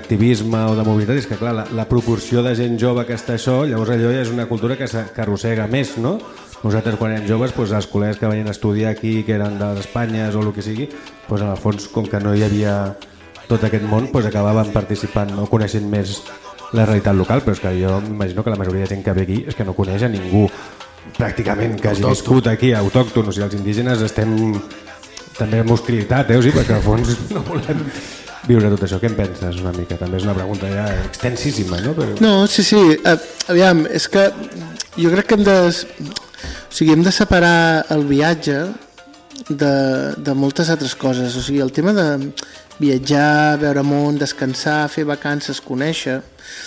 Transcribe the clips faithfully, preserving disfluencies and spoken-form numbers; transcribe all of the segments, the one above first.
d'activisme o de mobilitat, és que clar, la, la proporció de gent jove que està això, llavors allò ja és una cultura que, que arrossega més, no? Nosaltres quan érem joves, doncs, els col·legues que venien a estudiar aquí, que eren d'Espanya o el que sigui, doncs, en el fons, com que no hi havia tot aquest món, doncs, acabaven participant o coneixent més la realitat local, però és que jo m'imagino que la majoria de gent que ve aquí és que no coneix a ningú pràcticament que hagi viscut aquí, autòcton, o sigui, els indígenes estem també amb hostilitat, eh? O sigui, perquè al fons no volem viure tot això. Què en penses una mica? També és una pregunta ja extensíssima, no? Però... No, sí, sí, uh, aviam, és que jo crec que hem de, o sigui, hem de separar el viatge de, de moltes altres coses, o sigui, el tema de viatjar, veure món, descansar, fer vacances, conèixer,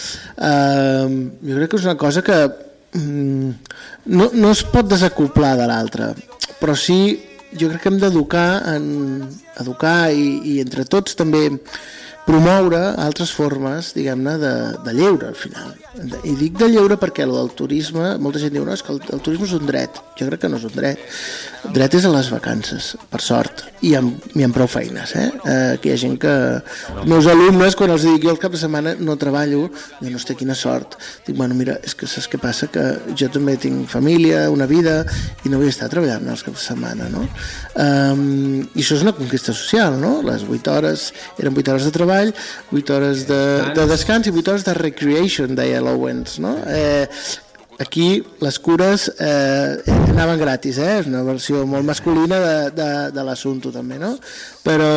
uh, jo crec que és una cosa que um, no, no es pot desacoplar de l'altra, però sí jo crec que hem d'educar en, educar i, i entre tots també promoure altres formes, diguem-ne, de, de lleure al final. I dic de lleure perquè el del turisme, molta gent diu no, és que el, el turisme és un dret. Jo crec que no és un dret. El dret és a les vacances, per sort, i amb, i amb prou feines. Eh? Eh, que hi ha gent que... Els meus alumnes, quan els dic jo el cap de setmana no treballo, jo no sé quina sort. Dic, bueno, mira, és que saps què passa? Que jo també tinc família, una vida, i no vull estar treballant els caps de setmana, no? Um, I això és una conquista social, no? Les vuit hores, eren vuit hores de treball, vuit hores de, de descans i vuit hores de recreation, deia l'Owens, no? Eh, aquí les cures eh, anaven gratis, eh? És una versió molt masculina de, de, de l'assumpte també, no? Però,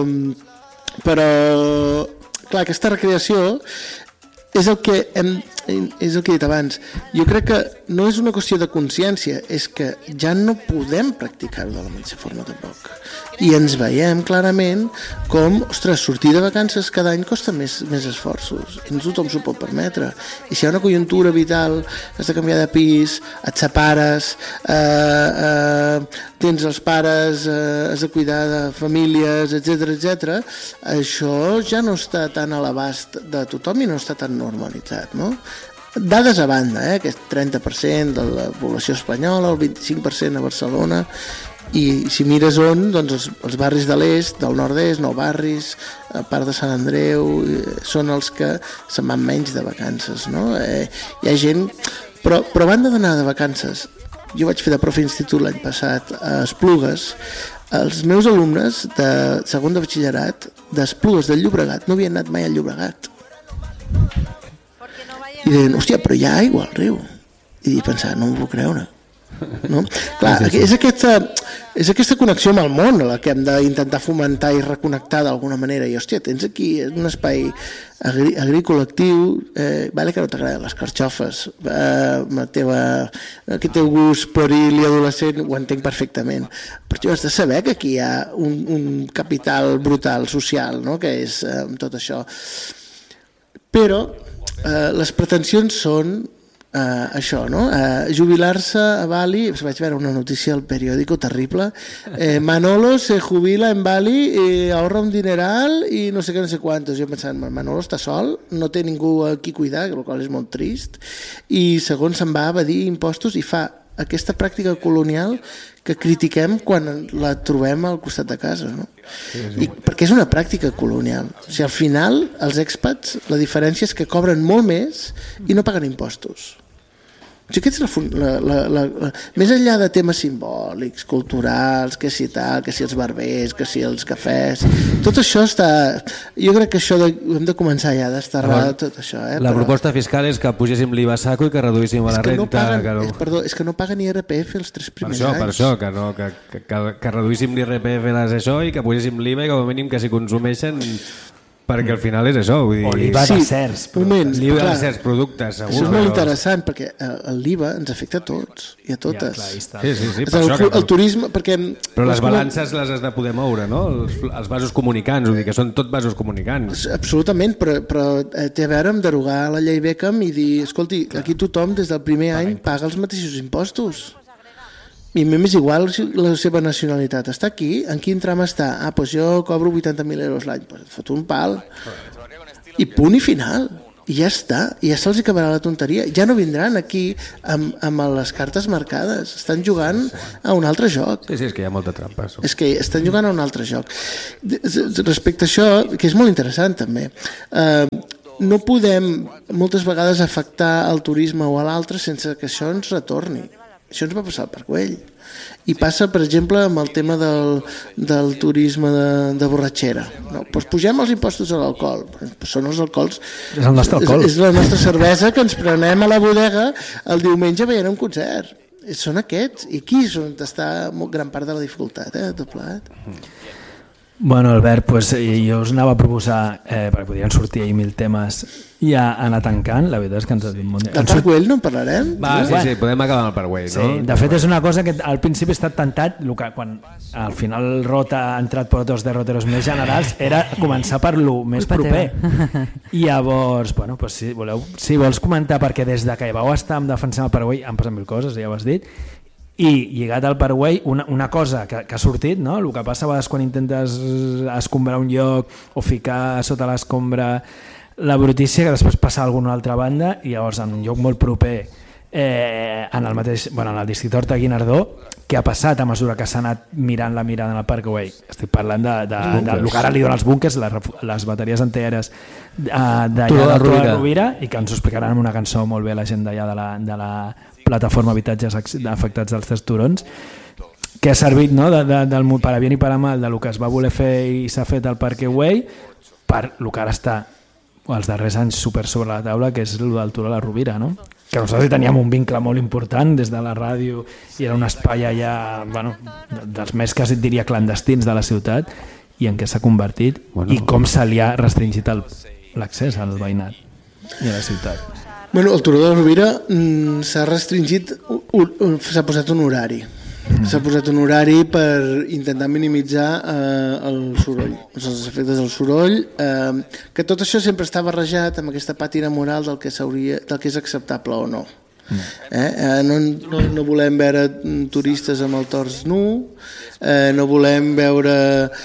però clar, aquesta recreació és el que hem, és el que he dit abans. Jo crec que no és una qüestió de consciència, és que ja no podem practicar-ho de la mateixa forma tampoc. I ens veiem clarament com, ostres, sortir de vacances cada any costa més, més esforços, i no tothom s'ho pot permetre. I si hi ha una conjuntura vital, has de canviar de pis, et separes, eh, eh, tens els pares, eh, has de cuidar de famílies, etcètera, etcètera, això ja no està tan a l'abast de tothom i no està tan normalitzat, no? Dades a banda, eh, que és trenta per cent de la població espanyola, el vint-i-cinc per cent a Barcelona, i si mires on, doncs els, els barris de l'est, del nord-est, nou barris, a part de Sant Andreu, són els que se'n van menys de vacances, no? Eh, hi ha gent... Però, però a banda d'anar de vacances, jo vaig fer de profe institut l'any passat a Esplugues, els meus alumnes de segon de batxillerat d'Esplugues del Llobregat no havien anat mai al Llobregat. I deien, hòstia, però hi ha aigua al riu. I pensava, no m'ho puc creure. No? Clar, és aquesta, és aquesta connexió amb el món la que hem d'intentar fomentar i reconnectar d'alguna manera. I hòstia, tens aquí un espai agrí agrícola actiu, eh, vale que no t'agraden les carxofes, eh, la teva, aquest teu gust pueril i adolescent ho entenc perfectament, però tu has de saber que aquí hi ha un, un capital brutal social, no? Que és eh, tot això. Però eh, les pretensions són Uh, això, no? Uh, jubilar-se a Bali, vaig veure una notícia al periòdico terrible, eh, Manolo se jubila en Bali i ahorra un dineral i no sé què, no sé quantos. Jo pensant, Manolo està sol, no té ningú a qui cuidar, el qual és molt trist, i segons se'n va a evadir impostos i fa aquesta pràctica colonial que critiquem quan la trobem al costat de casa, no? Sí, sí. I perquè és una pràctica colonial. O sigui, al final, els expats, la diferència és que cobren molt més i no paguen impostos. O sigui, és la, la, la, la, més enllà de temes simbòlics, culturals, que si tal, que si els barbers, que si els cafès, tot això està... Jo crec que això de, hem de començar ja a desterrar tot això. Eh? La Però... proposta fiscal és que pugéssim l'I V A saco i que reduíssim la renta... No paguen, que no... És, perdó, és que no paguen I R P F els tres primers per això, anys. Per això, que, no, que, que, que, que reduíssim l'I R P F les això i que pugéssim l'I V A i com a mínim que s'hi consumeixen... Perquè al final és això, vull dir... O l'I V A sí, de certs productes. L'I V A de certs productes, segur. Això és molt interessant, perquè l'I V A ens afecta a tots i a totes. Ja, clar, sí, sí, sí, per el, això que... el turisme, perquè... Però les balances les has de poder moure, no? Els, els vasos comunicants, vull dir que són tot vasos comunicants. Absolutament, però, però té a veure amb derogar la llei Beckham i dir, escolti, aquí tothom des del primer any paga els mateixos impostos. I a mi m'és igual si la seva nacionalitat està aquí, en quin tram està? Ah, doncs jo cobro vuitanta mil euros l'any, doncs et foto un pal. I punt i final. i ja està, i ja se'ls acabarà la tonteria. Ja no vindran aquí amb, amb les cartes marcades, estan jugant a un altre joc. Sí, sí, és que hi ha molta trampa. So. És que estan jugant a un altre joc. Respecte a això, que és molt interessant també, eh, no podem moltes vegades afectar el turisme o a l'altre sense que això ens retorni. Això ens va passar al Parc Güell. I passa, per exemple, amb el tema del, del turisme de, de borratxera. No? Pues pugem els impostos a l'alcohol. Són els alcohols. És el nostre alcohol. És, és la nostra cervesa que ens prenem a la bodega el diumenge veient un concert. Són aquests. I aquí és on està gran part de la dificultat, eh, tot plegat. Bueno, Albert, pues, jo us anava a proposar, eh, perquè podrien sortir ahir mil temes, ja anar tancant. La veritat és que ens ha dit molt... Del Parc Güell no en parlarem? Va, sí, sí, podem acabar amb el Parc Güell, no? Sí, de fet és una cosa que al principi he estat tentat, el que, quan al final Rota ha entrat per dos derroteros més generals, era començar per lo més proper. I llavors, bueno, pues, si, voleu, si vols comentar, perquè des de que vau estar defensant el Parc Güell han passat mil coses, ja ho has dit, i lligat al Parc Güell, una, una cosa que, que ha sortit, no? El que passa a vegades quan intentes escombrar un lloc o ficar sota l'escombra la brutícia, que després passa a alguna altra banda, i llavors en un lloc molt proper, eh, en el mateix, bueno, en el districte Horta-Guinardó, què ha passat a mesura que s'ha anat mirant la mirada en el Parc Güell? Estic parlant de, de, de, del que ara li donen els búnquers, les, les bateries antiaèries d'allà de la Rovira, i que ens ho explicaran en una cançó molt bé la gent d'allà de la, de la plataforma habitatges afectats dels tres turons, que ha servit, no, de, de, del, per a bien i per a mal del que es va voler fer i s'ha fet al Parc Güell per el que ara està els darrers anys super sobre la taula, que és el del Turó a la Rovira, no? Que nosaltres teníem un vincle molt important des de la ràdio i era un espai allà, bueno, dels més quasi et diria clandestins de la ciutat, i en què s'ha convertit, bueno, i com se li ha restringit l'accés al veïnat i a la ciutat. Bueno, el Turó de la Rovira mm, s'ha restringit, s'ha posat un horari. Mm. S'ha posat un horari per intentar minimitzar eh, el soroll, els efectes del soroll, eh, que tot això sempre està barrejat amb aquesta pàtina moral del que, del que és acceptable o no. Mm. Eh? Eh, no, no, no volem veure turistes amb el tors nu, eh, no volem veure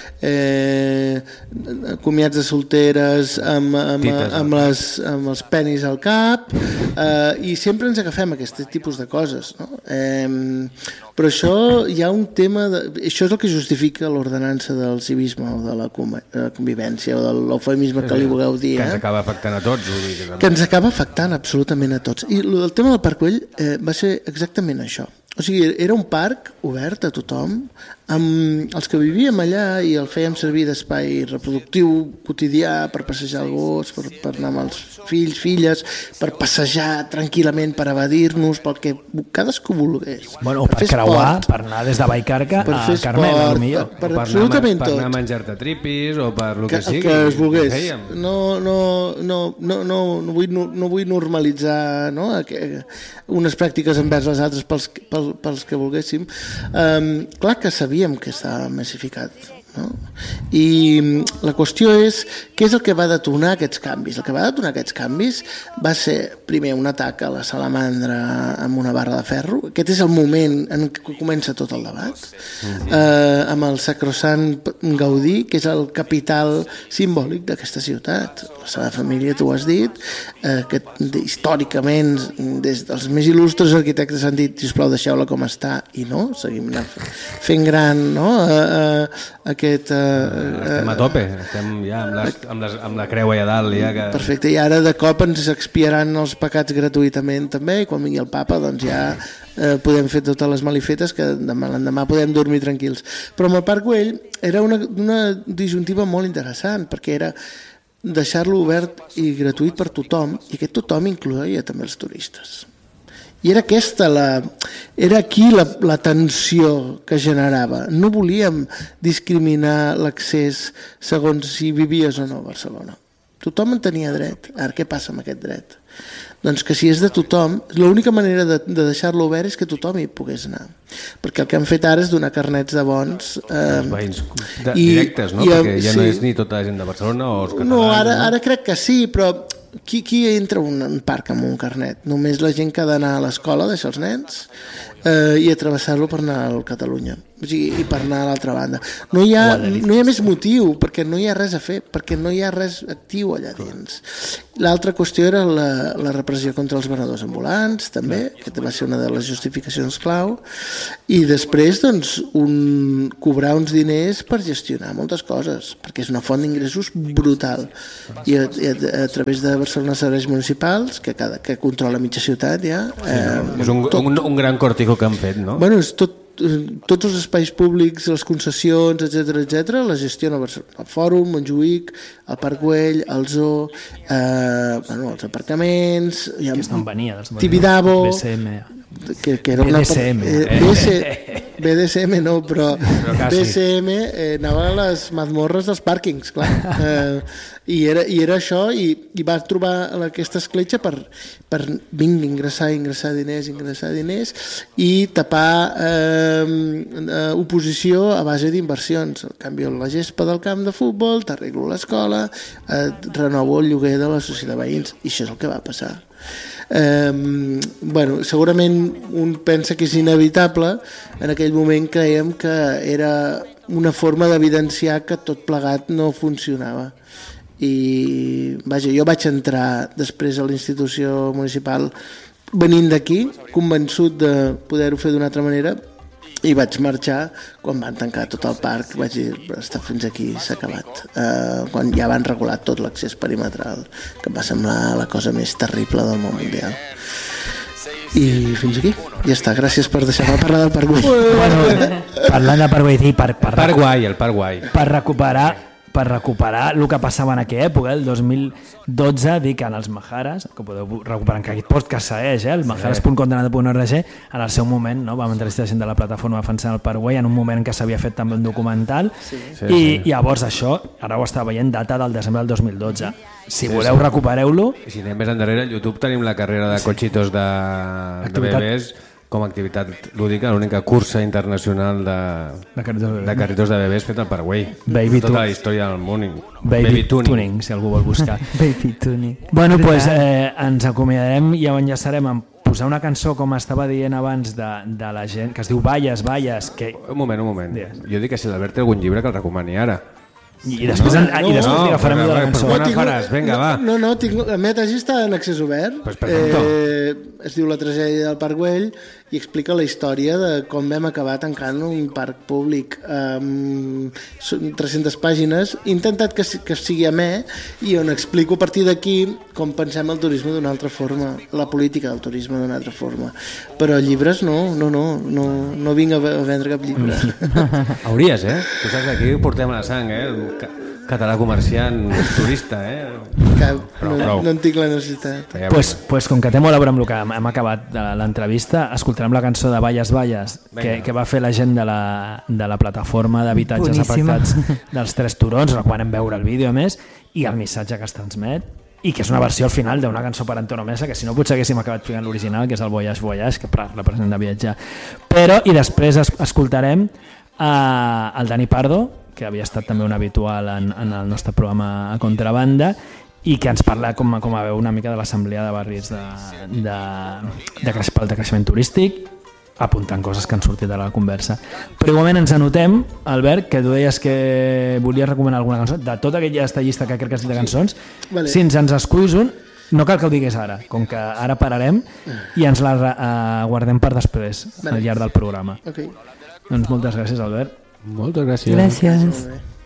eh, comiats de solteres amb, amb, amb, les, amb els penis al cap, eh, i sempre ens agafem aquest tipus de coses, no? Eh, però això hi ha un tema de, això és el que justifica l'ordenança del civisme o de la convivència o de l'eufemisme que li vulgueu dir, que eh? ens acaba afectant a tots, vull dir que, que ens acaba afectant absolutament a tots. I el tema del Parc Güell eh, va ser exactament això. O sigui, era un parc obert a tothom, amb els que vivíem allà i el fèiem servir d'espai reproductiu quotidià per passejar el gos, per, per anar amb els fills, filles, per passejar tranquil·lament, per evadir-nos, pel que cadascú volgués. Bueno, o per, per creuar, esport, per anar des de Vallcarca a Carmel, esport, per, per, per absolutament anar, tot. Per anar a menjar-te tripis o per el que, que sigui. Que es volgués. No, no, no, no, no, no, vull, no, no vull normalitzar, no, unes pràctiques envers les altres pels, pels, pels que volguéssim. Um, clar que sabíem que estava massificat, no? I la qüestió és què és el que va detonar aquests canvis. El que va detonar aquests canvis va ser primer un atac a la salamandra amb una barra de ferro. Aquest és el moment en què comença tot el debat, mm-hmm. eh, amb el sacrosant Gaudí, que és el capital simbòlic d'aquesta ciutat. La Sagrada Família, tu ho has dit, eh, que històricament des dels més il·lustres arquitectes han dit sisplau deixeu-la com està, i no, seguim fent gran, no, eh, eh, aquest... Eh, estem a tope, estem ja amb, les, amb, les, amb la creu allà dalt. Ja que... Perfecte, i ara de cop ens expiaran els pecats gratuïtament també, i quan vingui el papa doncs ja eh, podem fer totes les malifetes que demà l'endemà podem dormir tranquils. Però amb el Parc Güell era una, una disjuntiva molt interessant, perquè era deixar-lo obert i gratuït per tothom, i aquest tothom incloïa també els turistes. I era aquesta la, era aquí la, la tensió que generava. No volíem discriminar l'accés segons si vivies o no a Barcelona. Tothom en tenia dret. Ara, què passa amb aquest dret? Doncs que si és de tothom, l'única manera de, de deixar-lo obert és que tothom hi pogués anar. Perquè el que han fet ara és donar carnets de bons... Eh, els veïns de, i, directes, no? I, perquè ja sí. No és ni tota la gent de Barcelona o els catalans. No, ara, ara crec que sí, però... Qui, qui entra a un, un parc amb un carnet? Només la gent que ha d'anar a l'escola, deixar els nens, eh, i a travessar-lo per anar a Catalunya. o sigui, i per anar a l'altra banda. No hi, ha, no hi ha més motiu, perquè no hi ha res a fer, perquè no hi ha res actiu allà dins. L'altra qüestió era la, la repressió contra els venedors ambulants, també, que va ser una de les justificacions clau, i després, doncs, un, cobrar uns diners per gestionar moltes coses, perquè és una font d'ingressos brutal. I a, a, a través de Barcelona Serveis Municipals, que, cada, que controla mitja ciutat ja... Eh, és un, tot, un, un gran cortijo que han fet, no? Bueno, és tot, tots els espais públics, les concessions, etc etc, la gestiona el Fòrum, Montjuïc, el Parc Güell, el Zoo, eh, bueno, els aparcaments, que estan venia, Tibidabo, B C M, que, que era una... B D S M. Eh, B C, B D S M no, però, però B C M eh, anava a les mazmorres dels pàrquings, clar. Eh, i, era, I era això, i, i va trobar aquesta escletxa per, per vinc, ingressar, ingressar diners, ingressar diners, i tapar eh, oposició a base d'inversions. En canvi, la gespa del camp de futbol, t'arreglo l'escola, eh, renovo el lloguer de la societat de veïns, i això és el que va passar. Eh, bueno, segurament un pensa que és inevitable. En aquell moment creiem que era una forma d'evidenciar que tot plegat no funcionava, i vaja, jo vaig entrar després a la institució municipal venint d'aquí, convençut de poder-ho fer d'una altra manera, i vaig marxar quan van tancar tot el parc. Vaig dir, està fins aquí, s'ha acabat. Eh, quan ja van regular tot l'accés perimetral, que em va semblar la cosa més terrible del món mundial. I fins aquí, ja està. Gràcies per deixar-me parlar del Parc Güell. Bueno, parlant de Parc Güell, sí, per, per, Parc Guai, el Parc Guai. Per recuperar per recuperar el que passava en aquella època, el dos mil dotze, dic en els Maharas, que podeu recuperar, que aquest podcast segueix, eh? el maharas punt condenat punt org, en el seu moment, no? Vam entrevistar gent de la plataforma defensant el Parc Güell en un moment en què s'havia fet també un documental, sí. Sí, i sí. Llavors això, ara ho estava veient, data del desembre del dos mil dotze. Si sí, voleu, sí. recupereu-lo. I si anem més endarrere, al YouTube tenim la carrera de cotxitos de, de bebès, com a activitat lúdica, l'única cursa internacional de, de, carritos, de, de carritos de bebès fet al Parc Güell. Baby tota la història del món. Baby, Baby tuning. tuning, si algú vol buscar. Baby tuning. Bueno, doncs pues, eh, ens acomiadarem i enllaçarem amb posar una cançó, com estava dient abans, de, de la gent, que es diu Valles, Valles. Que... Un moment, un moment. Digues. Jo dic que si l'Albert té algun llibre que el recomani ara. I després, no, no, i després no, agafarem no, de la cançó. No, tinc, faràs, vinga, va. No, no, tinc, la meva tesi està en accés obert. Pues eh, es diu La tragèdia del Parc Güell i explica la història de com vam acabar tancant un parc públic. Um, són tres-centes pàgines. He intentat que, que sigui amè i on explico a partir d'aquí com pensem el turisme d'una altra forma, la política del turisme d'una altra forma. Però llibres no, no, no, no, no vinc a vendre cap llibre. Hauries, eh? Tu saps que aquí portem la sang, eh? El català comerciant turista, eh? Cap, prou, no, prou. No en tinc la necessitat. Pues, pues com que té molt a veure amb el que hem acabat de l'entrevista, escoltarem la cançó de Valles Valles, que, que va fer la gent de la, de la plataforma d'habitatges Boníssima. afectats dels Tres Turons, quan vam veure el vídeo més, i el missatge que es transmet, i que és una versió al final d'una cançó per Antonio Mesa, que si no potser haguéssim acabat ficant l'original, que és el Voyage Voyage, que representa viatjar. Però, i després es, escoltarem uh, el Dani Pardo, que havia estat també un habitual en, en el nostre programa a Contrabanda, i que ens parla, com, com a veu, una mica de l'assemblea de barris de, de, de, creix, de creixement turístic, apuntant coses que han sortit de la conversa. Però igualment ens anotem, Albert, que tu deies que volies recomanar alguna cançó, de tota aquesta llista que crec que has dit de cançons, sí. Vale. Si ens ens esculls un, no cal que ho diguis ara, com que ara pararem i ens la uh, guardem per després, vale. Al llarg del programa. Okay. Doncs moltes gràcies, Albert. Moltes gràcies. Gràcies.